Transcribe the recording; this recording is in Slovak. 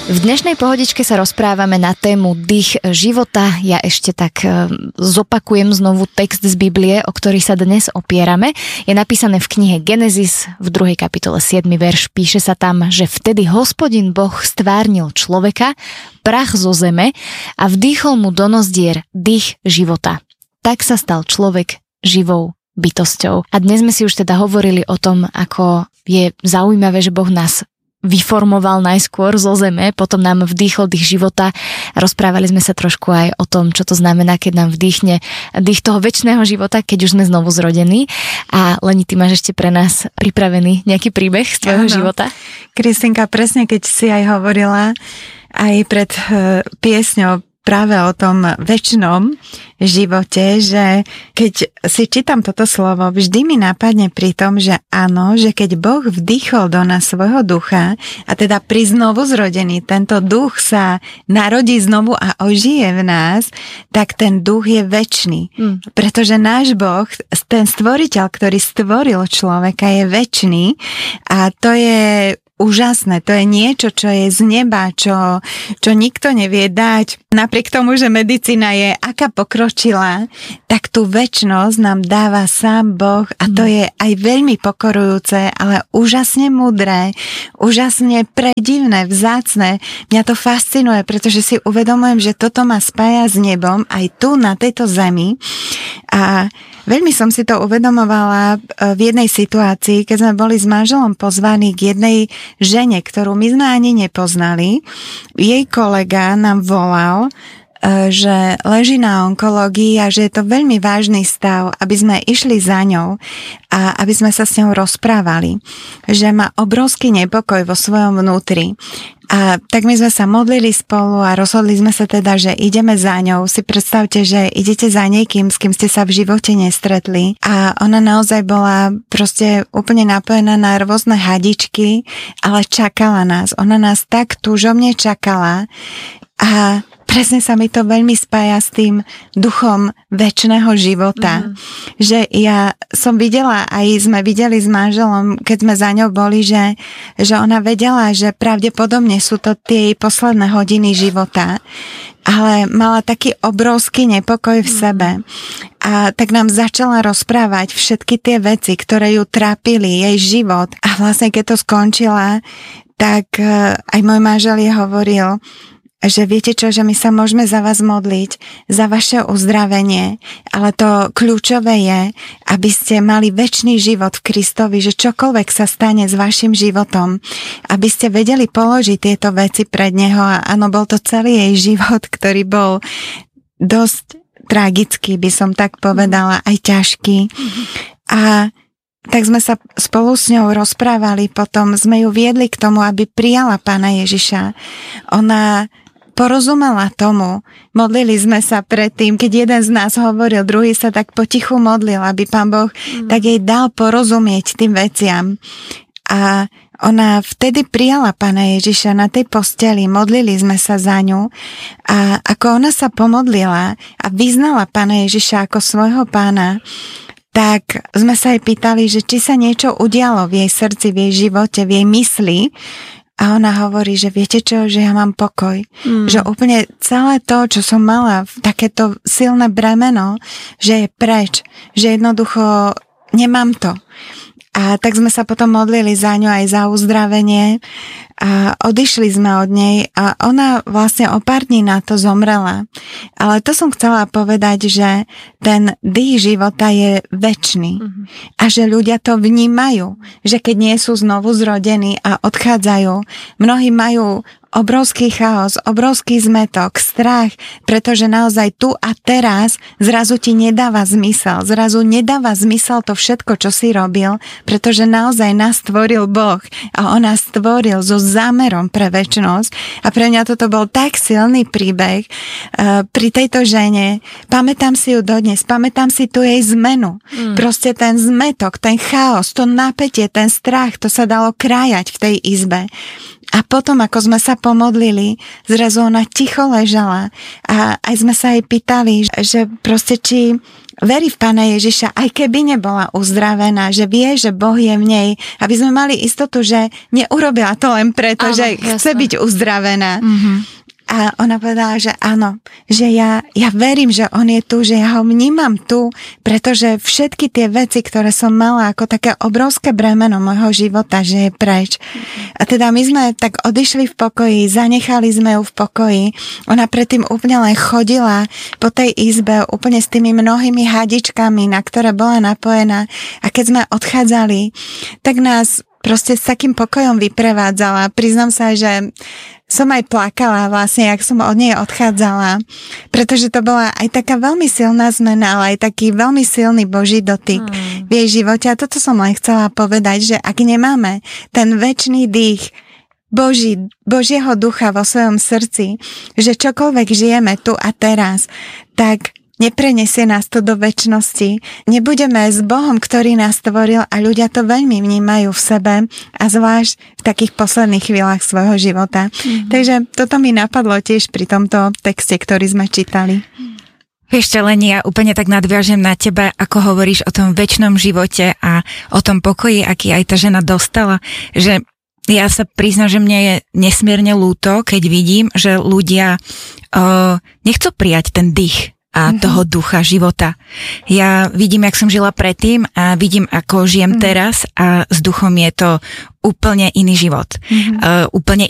V dnešnej pohodičke sa rozprávame na tému dých života. Ja ešte tak zopakujem znovu text z Biblie, o ktorý sa dnes opierame. Je napísané v knihe Genesis v 2. kapitole 7. verš. Píše sa tam, že vtedy Hospodin Boh stvárnil človeka, prach zo zeme a vdýchol mu do nozdier dých života. Tak sa stal človek živou bytosťou. A dnes sme si už teda hovorili o tom, ako je zaujímavé, že Boh nás vyformoval najskôr zo zeme, potom nám vdýchol dých života. Rozprávali sme sa trošku aj o tom, čo to znamená, keď nám vdýchne dých toho večného života, keď už sme znovu zrodení. A Leni, ty máš ešte pre nás pripravený nejaký príbeh z tvojho života? Kristinka, presne keď si aj hovorila aj pred piesňou práve o tom večnom živote, že keď si čítam toto slovo, vždy mi napadne pri tom, že áno, že keď Boh vdýchol do nás svojho ducha a teda pri znovu zrodení tento duch sa narodí znovu a ožije v nás, tak ten duch je večný. Pretože náš Boh, ten stvoriteľ, ktorý stvoril človeka, je večný a to je úžasné, to je niečo, čo je z neba, čo nikto nevie dať. Napriek tomu, že medicína je aká pokročilá, tak tú večnosť nám dáva sám Boh a to je aj veľmi pokorujúce, ale úžasne múdre, úžasne predivné, vzácne. Mňa to fascinuje, pretože si uvedomujem, že toto ma spája s nebom aj tu na tejto zemi a veľmi som si to uvedomovala v jednej situácii, keď sme boli s manželom pozvaní k jednej žene, ktorú my sme ani nepoznali. Jej kolega nám volal, že leží na onkológii a že je to veľmi vážny stav, aby sme išli za ňou a aby sme sa s ňou rozprávali. Že má obrovský nepokoj vo svojom vnútri. A tak my sme sa modlili spolu a rozhodli sme sa teda, že ideme za ňou. Si predstavte, že idete za niekým, s kým ste sa v živote nestretli. A ona naozaj bola proste úplne napojená na rôzne hadičky, ale čakala nás. Ona nás tak túžobne čakala a presne sa mi to veľmi spája s tým duchom večného života. Že ja som videla, aj sme videli s manželom, keď sme za ňou boli, že ona vedela, že pravdepodobne sú to tie jej posledné hodiny života, ale mala taký obrovský nepokoj v sebe. A tak nám začala rozprávať všetky tie veci, ktoré ju trápili, jej život. A vlastne keď to skončila, tak aj môj manžel jej hovoril, že viete čo, že my sa môžeme za vás modliť, za vaše uzdravenie, ale to kľúčové je, aby ste mali večný život v Kristovi, že čokoľvek sa stane s vašim životom, aby ste vedeli položiť tieto veci pred Neho a áno, bol to celý jej život, ktorý bol dosť tragický, by som tak povedala, aj ťažký. A tak sme sa spolu s ňou rozprávali, potom sme ju viedli k tomu, aby prijala Pána Ježiša. Ona porozumela tomu, modlili sme sa predtým, keď jeden z nás hovoril, druhý sa tak potichu modlil, aby Pán Boh tak jej dal porozumieť tým veciam. A ona vtedy prijala Pána Ježiša na tej posteli, modlili sme sa za ňu a ako ona sa pomodlila a vyznala Pána Ježiša ako svojho pána, tak sme sa jej pýtali, že či sa niečo udialo v jej srdci, v jej živote, v jej mysli. A ona hovorí, že viete čo, že ja mám pokoj. Že úplne celé to, čo som mala, takéto silné bremeno, že je preč. Že jednoducho nemám to. A tak sme sa potom modlili za ňu aj za uzdravenie a odišli sme od nej a ona vlastne o pár dní na to zomrela. Ale to som chcela povedať, že ten dých života je večný a že ľudia to vnímajú, že keď nie sú znovu zrodení a odchádzajú, mnohí majú obrovský chaos, obrovský zmätok, strach, pretože naozaj tu a teraz zrazu ti nedáva zmysel. Zrazu nedáva zmysel to všetko, čo si robil, pretože naozaj nás stvoril Boh a on nás stvoril so zámerom pre večnosť. A pre mňa toto bol tak silný príbeh pri tejto žene. Pamätám si ju dodnes, pamätám si tu jej zmenu. Proste ten zmätok, ten chaos, to napätie, ten strach, to sa dalo krájať v tej izbe. A potom, ako sme sa pomodlili, zrazu ona ticho ležala a aj sme sa jej pýtali, že proste či verí v Pána Ježiša, aj keby nebola uzdravená, že vie, že Boh je v nej, aby sme mali istotu, že neurobila to len preto, že chce byť uzdravená. A ona povedala, že áno, že ja verím, že on je tu, že ja ho vnímam tu, pretože všetky tie veci, ktoré som mala ako také obrovské bremeno môjho života, že je preč. A teda my sme tak odišli v pokoji, zanechali sme ju v pokoji. Ona predtým úplne len chodila po tej izbe úplne s tými mnohými hadičkami, na ktoré bola napojená. A keď sme odchádzali, tak nás proste s takým pokojom vyprevádzala. Priznám sa, že som aj plakala vlastne, jak som od nej odchádzala, pretože to bola aj taká veľmi silná zmena, ale aj taký veľmi silný Boží dotyk v jej živote. A toto som len chcela povedať, že ak nemáme ten večný dých Božieho ducha vo svojom srdci, že čokoľvek žijeme tu a teraz, tak neprenesie nás to do večnosti. Nebudeme s Bohom, ktorý nás stvoril, a ľudia to veľmi vnímajú v sebe a zvlášť v takých posledných chvíľach svojho života. Takže toto mi napadlo tiež pri tomto texte, ktorý sme čítali. Vieš čo, Leni, ja úplne tak nadviažem na teba, ako hovoríš o tom večnom živote a o tom pokoji, aký aj tá žena dostala, že ja sa priznám, že mne je nesmierne ľúto, keď vidím, že ľudia nechcú prijať ten dých a toho ducha života. Ja vidím, jak som žila predtým a vidím, ako žijem teraz a s duchom je to úplne iný život. Úplne